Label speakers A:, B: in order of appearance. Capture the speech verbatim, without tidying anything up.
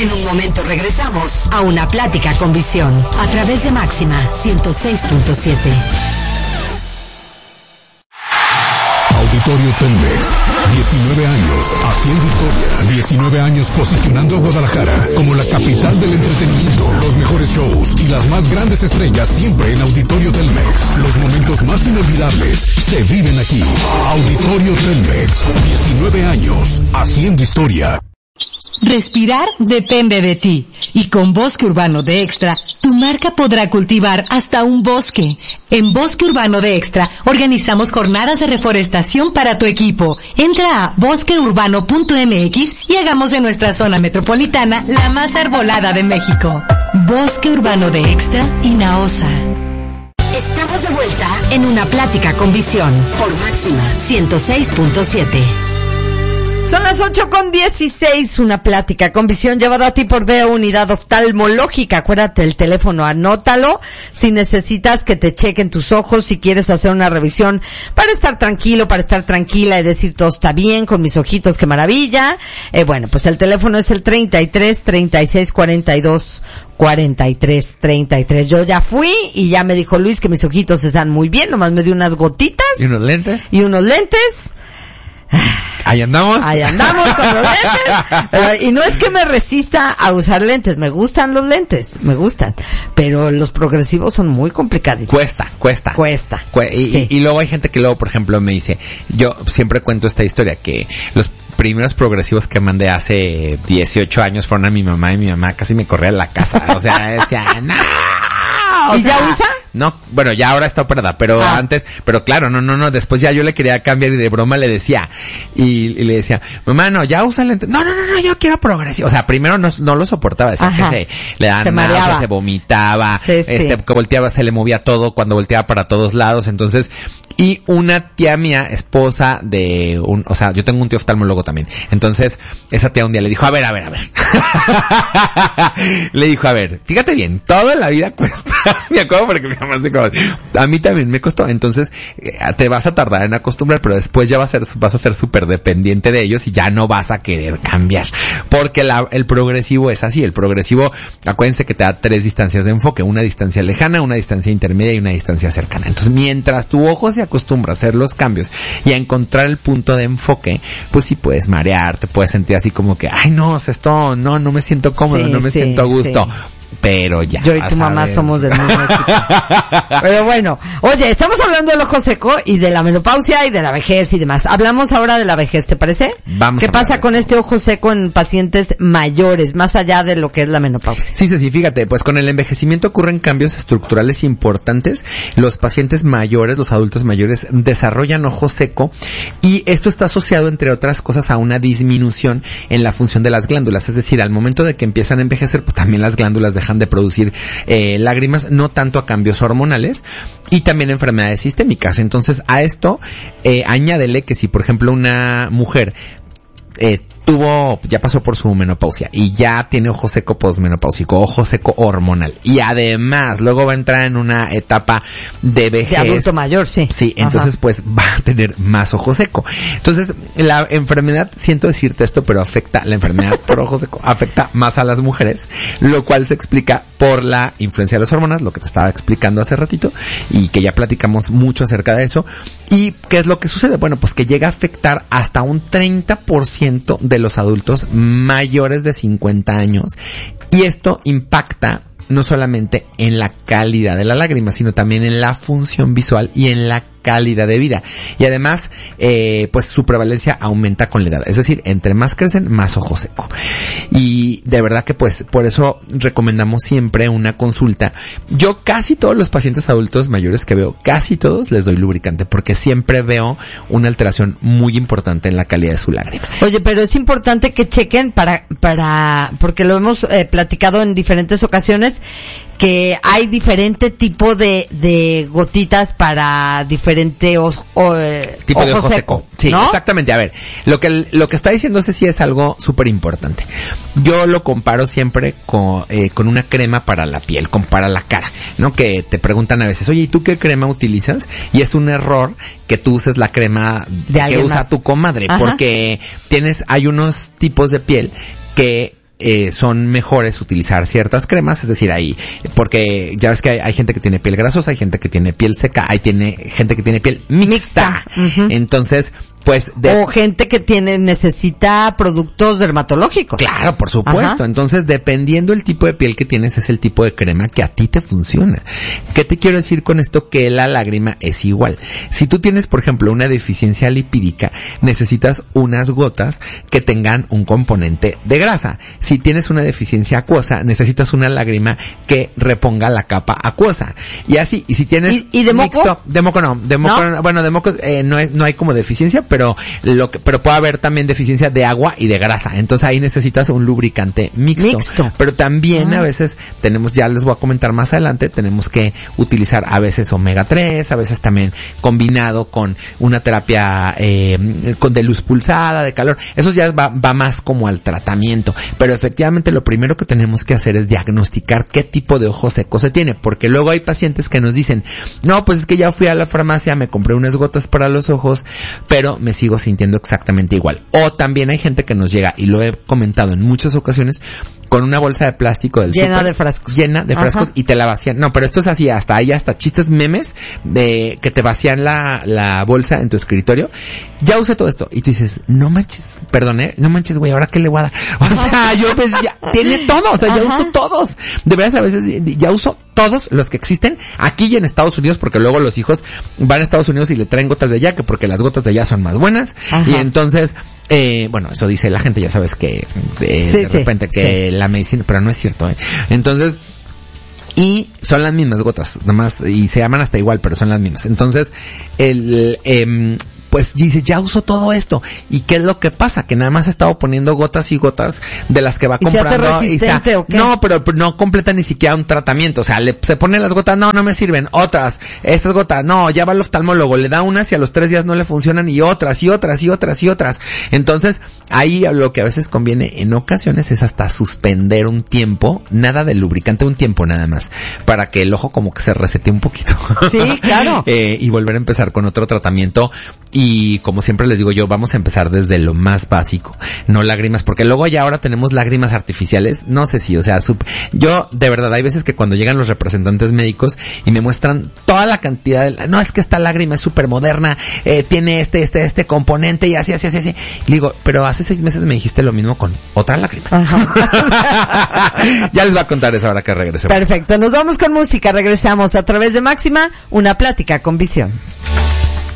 A: En un momento regresamos a Una Plática con Visión a través de Máxima ciento seis punto siete.
B: Auditorio Telmex, diecinueve años haciendo historia, diecinueve años posicionando a Guadalajara como la capital del entretenimiento, los mejores shows y las más grandes estrellas siempre en Auditorio Telmex. Los momentos más inolvidables se viven aquí. Auditorio Telmex, diecinueve años haciendo historia.
C: Respirar depende de ti. Y con Bosque Urbano de Extra, tu marca podrá cultivar hasta un bosque. En Bosque Urbano de Extra, organizamos jornadas de reforestación para tu equipo. Entra a bosque urbano punto m x y hagamos de nuestra zona metropolitana la más arbolada de México. Bosque Urbano de Extra y Naosa.
A: Estamos de vuelta en Una Plática con Visión por Máxima ciento seis punto siete.
D: Son las ocho con dieciséis, Una Plática con Visión llevada a ti por Vea Unidad Oftalmológica. Acuérdate el teléfono, anótalo si necesitas que te chequen tus ojos, si quieres hacer una revisión para estar tranquilo, para estar tranquila y decir todo está bien con mis ojitos, qué maravilla. Eh, bueno, pues el teléfono es el treinta y tres, treinta y seis, cuarenta y dos, cuarenta y tres, treinta y tres. Yo ya fui y ya me dijo Luis que mis ojitos están muy bien, nomás me dio unas gotitas.
E: ¿Y unos lentes?
D: Y unos lentes.
E: Ahí andamos.
D: Ahí andamos con los lentes. Pero, y no es que me resista a usar lentes, me gustan los lentes, me gustan. Pero los progresivos son muy complicados.
E: Cuesta, cuesta.
D: Cuesta.
E: Cu- y,
D: sí.
E: y, y luego hay gente que luego, por ejemplo, me dice, yo siempre cuento esta historia, que los primeros progresivos que mandé hace dieciocho años fueron a mi mamá y mi mamá casi me corría a la casa. O sea, decía, no. O
D: ¿Y
E: sea,
D: ya usa?
E: No, bueno, ya ahora está operada, pero
D: ah.
E: antes, pero claro, no, no, no, después ya yo le quería cambiar y de broma le decía, y, y le decía, mamá, no, ya usa lentes. No, no, no, no, yo quiero progresivo. O sea, primero no, no lo soportaba, decía
D: Ajá.
E: que se le daban
D: Se
E: náuseas,
D: mareaba.
E: se vomitaba,
D: Sí,
E: este,
D: sí.
E: que volteaba, se le movía todo, cuando volteaba para todos lados, entonces, y una tía mía, esposa de un, o sea, yo tengo un tío oftalmólogo también, entonces, esa tía un día le dijo, a ver, a ver, a ver, le dijo, a ver, fíjate bien, toda la vida cuesta, me acuerdo porque mi mamá se dijo, a mí también me costó, entonces, eh, te vas a tardar en acostumbrar, pero después ya vas a ser, vas a ser súper dependiente de ellos y ya no vas a querer cambiar, porque la, el progresivo es así, el progresivo, acuérdense que te da tres distancias de enfoque, una distancia lejana, una distancia intermedia y una distancia cercana, entonces mientras tu ojo se acostumbra a hacer los cambios y a encontrar el punto de enfoque, pues sí puedes marear, te puedes sentir así como que, ay no, esto, no, no me siento cómodo,
D: Sí,
E: no me
D: sí,
E: siento a gusto.
D: sí.
E: Pero ya.
D: Yo y tu mamá
E: ver.
D: somos del mismo equipo. Pero bueno, oye, estamos hablando del ojo seco y de la menopausia y de la vejez y demás. Hablamos ahora de la vejez, ¿te parece?
E: Vamos
D: ¿Qué
E: a hablar
D: pasa
E: de
D: con
E: eso.
D: este ojo seco en pacientes mayores, más allá de lo que es la menopausia?
E: Sí, sí, sí, fíjate, pues con el envejecimiento ocurren cambios estructurales importantes. Los pacientes mayores, los adultos mayores, desarrollan ojo seco y esto está asociado, entre otras cosas, a una disminución en la función de las glándulas. Es decir, al momento de que empiezan a envejecer, pues también las glándulas dejan de producir eh, lágrimas, no tanto a cambios hormonales y también enfermedades sistémicas. Entonces, a esto, eh, añádele que si, por ejemplo, una mujer eh, tuvo, ya pasó por su menopausia y ya tiene ojo seco posmenopáusico, ojo seco hormonal y además luego va a entrar en una etapa de vejez.
D: De adulto mayor, sí.
E: Sí, entonces
D: Ajá.
E: pues va a tener más ojo seco. Entonces, la enfermedad, siento decirte esto, pero afecta, la enfermedad por ojo seco afecta más a las mujeres, lo cual se explica por la influencia de las hormonas, lo que te estaba explicando hace ratito y que ya platicamos mucho acerca de eso. ¿Y qué es lo que sucede? Bueno, pues que llega a afectar hasta un treinta por ciento de los adultos mayores de cincuenta años y esto impacta no solamente en la calidad de la lágrima, sino también en la función visual y en la calidad de vida. Y además, eh, pues su prevalencia aumenta con la edad. Es decir, entre más crecen, más ojo seco. Y de verdad que pues, por eso recomendamos siempre una consulta. Yo casi todos los pacientes adultos mayores que veo, casi todos les doy lubricante, porque siempre veo una alteración muy importante en la calidad de su lágrima.
D: Oye, pero es importante que chequen para, para, porque lo hemos eh, platicado en diferentes ocasiones, que hay diferente tipo de, de gotitas para diferente os, o, eh,
E: Tipo
D: ojo
E: de ojo
D: seco,
E: seco. Sí,
D: ¿no?
E: exactamente. A ver, lo que lo que está diciendo Ceci es algo súper importante. Yo lo comparo siempre con eh, con una crema para la piel, con para la cara, ¿no? Que te preguntan a veces, oye, ¿y tú qué crema utilizas? Y es un error que tú uses la crema
D: De
E: que
D: alguien
E: usa
D: más.
E: tu comadre,
D: Ajá.
E: porque tienes, hay unos tipos de piel que eh, son mejores utilizar ciertas cremas, es decir, ahí, porque ya ves que hay, hay gente que tiene piel grasosa, hay gente que tiene piel seca, hay tiene gente que tiene piel mixta.
D: Mixta. Uh-huh.
E: Entonces, pues de...
D: o gente que tiene necesita productos dermatológicos.
E: Claro, por supuesto.
D: Ajá.
E: Entonces, dependiendo el tipo de piel que tienes, es el tipo de crema que a ti te funciona. ¿Qué te quiero decir con esto? Que la lágrima es igual. Si tú tienes, por ejemplo, una deficiencia lipídica, necesitas unas gotas que tengan un componente de grasa. Si tienes una deficiencia acuosa, necesitas una lágrima que reponga la capa acuosa. Y así, y si tienes...
D: ¿Y, y de moco?
E: Mixto, de moco no. De moco,
D: ¿No?
E: bueno, de moco eh, no, es, no hay como deficiencia, pero lo que, pero puede haber también deficiencia de agua y de grasa. Entonces ahí necesitas un lubricante mixto.
D: Mixto.
E: Pero también
D: ah.
E: a veces tenemos, ya les voy a comentar más adelante, tenemos que utilizar a veces omega tres, a veces también combinado con una terapia eh, con de luz pulsada, de calor. Eso ya va, va más como al tratamiento. Pero efectivamente lo primero que tenemos que hacer es diagnosticar qué tipo de ojo seco se tiene. Porque luego hay pacientes que nos dicen, no, pues es que ya fui a la farmacia, me compré unas gotas para los ojos, pero me sigo sintiendo exactamente igual. O también hay gente que nos llega, y lo he comentado en muchas ocasiones, con una bolsa de plástico del
D: llena
E: súper,
D: de frascos.
E: Llena de frascos. Ajá. Y te la vacían. No, pero esto es así, hasta hay hasta chistes memes de que te vacían la, la bolsa en tu escritorio. Ya usé todo esto. Y tú dices, no manches, perdón, ¿eh? No manches, güey, ¿ahora qué le voy a dar? O sea, yo pues ya, tiene todo, o sea, ya Ajá. uso todos. De verdad, a veces ya uso todos los que existen aquí y en Estados Unidos, porque luego los hijos van a Estados Unidos y le traen gotas de allá, que porque las gotas de allá son más buenas. Ajá. Y entonces, eh, bueno, eso dice la gente, ya sabes que eh, sí, de sí, repente que sí. la medicina, pero no es cierto, ¿eh? Entonces, y son las mismas gotas, nada más, y se llaman hasta igual, pero son las mismas. Entonces, el, eh, pues dice, ya uso todo esto. ¿Y qué es lo que pasa? Que nada más he estado poniendo gotas y gotas de las que va
D: ¿Y
E: comprando.
D: se hace resistente,
E: y se,
D: o qué?
E: No, pero no completa ni siquiera un tratamiento. O sea, le, se ponen las gotas, no, no me sirven. Otras, estas gotas, no, ya va al oftalmólogo, le da unas y a los tres días no le funcionan, y otras, y otras, y otras, y otras. Entonces, ahí lo que a veces conviene en ocasiones es hasta suspender un tiempo, nada de lubricante, un tiempo nada más, para que el ojo como que se resete un poquito.
D: Sí, claro.
E: eh, y volver a empezar con otro tratamiento. Y como siempre les digo yo, vamos a empezar desde lo más básico, no lágrimas, porque luego ya ahora tenemos lágrimas artificiales, no sé si, o sea, super, yo de verdad hay veces que cuando llegan los representantes médicos y me muestran toda la cantidad de, no, es que esta lágrima es súper moderna, eh, tiene este, este, este componente y así, así, así, así. Y digo, pero hace seis meses me dijiste lo mismo con otra lágrima. Ya les voy a contar eso ahora que regresemos.
D: Perfecto, nos vamos con música, regresamos a través de Máxima, una plática con visión.